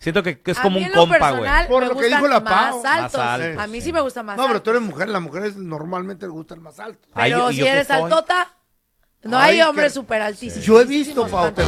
Siento que es A como mí un en lo compa, güey. personal Por me lo que gustan dijo la más Pau. altos. Más altos, A mí sí. sí me gustan más No, pero tú altos. eres mujer, las mujeres normalmente les gustan más altos. Ay, Pero ¿y si yo qué eres soy? altota, no Ay, hay hombres qué- súper altísimos. Yo he visto, Pau, te